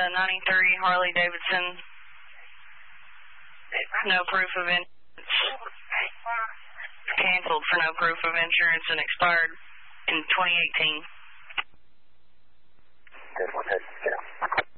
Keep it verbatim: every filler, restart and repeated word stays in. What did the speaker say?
ninety-three Harley Davidson. No proof of insurance. Canceled for no proof of insurance and expired in twenty eighteen.